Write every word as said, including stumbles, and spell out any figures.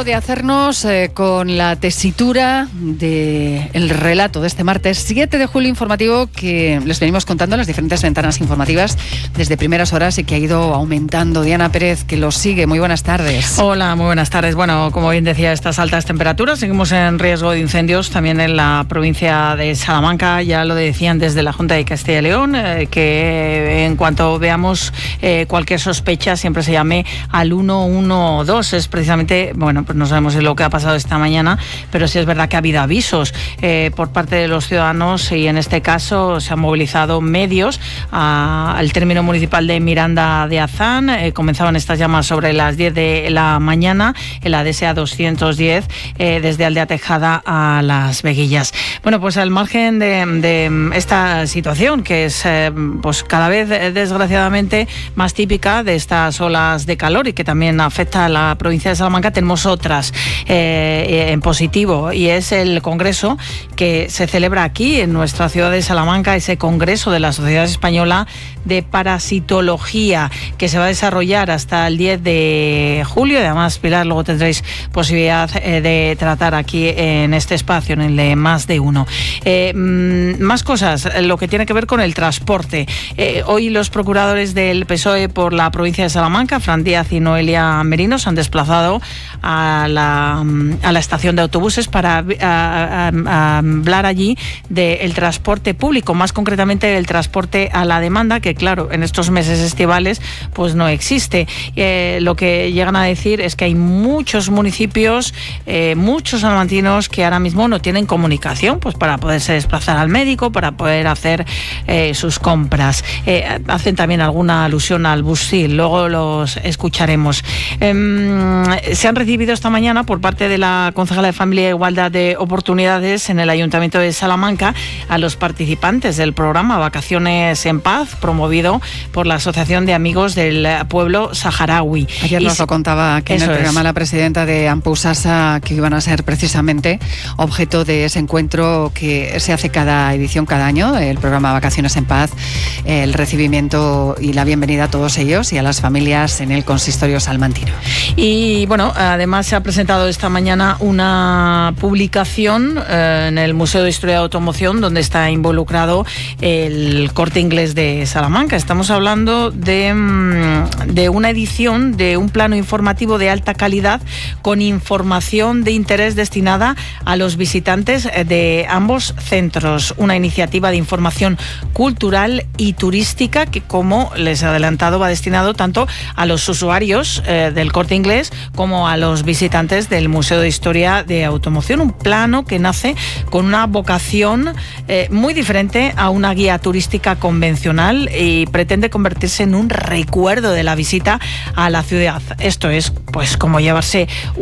momento de hacernos eh, con la tesitura del relato de este martes siete de julio informativo que les venimos contando en las diferentes ventanas informativas desde primeras horas y que ha ido aumentando. Diana Pérez, que lo sigue. Muy buenas tardes. Hola, muy buenas tardes. Bueno, como bien decía, estas altas temperaturas, seguimos en riesgo de incendios también en la provincia de Salamanca. Ya lo decían desde la Junta de Castilla y León, eh, que en cuanto veamos eh, cualquier sospecha siempre se llame al uno uno dos. Es precisamente, bueno, pues no sabemos lo que ha pasado esta mañana, pero sí es verdad que ha habido avisos eh, por parte de los ciudadanos y en este caso se han movilizado medios a, al término municipal de Miranda de Azán. Eh, comenzaban estas llamas sobre las diez de la mañana en la D S A doscientos diez eh, desde Aldea Tejada a Las Veguillas. Bueno, pues al margen de, de esta situación que es eh, pues cada vez desgraciadamente más típica de estas olas de calor y que también afecta a la provincia de Salamanca, tenemos otras eh, en positivo, y es el congreso que se celebra aquí en nuestra ciudad de Salamanca, ese congreso de la Sociedad Española de Parasitología que se va a desarrollar hasta el diez de julio. Además, Pilar, luego tendréis posibilidad eh, de tratar aquí en este espacio, en el de Más de Uno. Eh, más cosas, lo que tiene que ver con el transporte. Eh, hoy los procuradores del P S O E por la provincia de Salamanca, Fran Díaz y Noelia Merino, se han desplazado a la, a la estación de autobuses para a, a, a hablar allí del transporte público, más concretamente del transporte a la demanda, que claro, en estos meses estivales pues no existe. Eh, lo que llegan a decir es que hay muchos municipios, eh, muchos salmantinos que ahora mismo no tienen comunicación pues para poderse desplazar al médico, para poder hacer eh, sus compras. Eh, hacen también alguna alusión al busil, luego los escucharemos. Eh, se han recibido esta mañana por parte de la concejala de Familia e Igualdad de Oportunidades en el Ayuntamiento de Salamanca a los participantes del programa Vacaciones en Paz, promovido por la Asociación de Amigos del Pueblo Saharaui. Ayer y nos lo contaba aquí en el programa es. la presidenta de Ampusasa, que iban a ser precisamente objeto de ese encuentro que se hace cada edición, cada año, el programa Vacaciones en Paz, el recibimiento y la bienvenida a todos ellos y a las familias en el consistorio salmantino. Y bueno, además se ha presentado esta mañana una publicación eh, en el Museo de Historia de Automoción donde está involucrado el Corte Inglés de Salamanca. Estamos hablando de, de una edición de un plano informativo de alta calidad con información de interés destinada a los visitantes de ambos centros. Una iniciativa de información cultural y turística que, como les he adelantado, va destinado tanto a los usuarios eh, del Corte Inglés como a los visitantes del Museo de Historia de Automoción. Un plano que nace con una vocación eh, muy diferente a una guía turística convencional y pretende convertirse en un recuerdo de la visita a la ciudad. Esto es, pues, como llevarse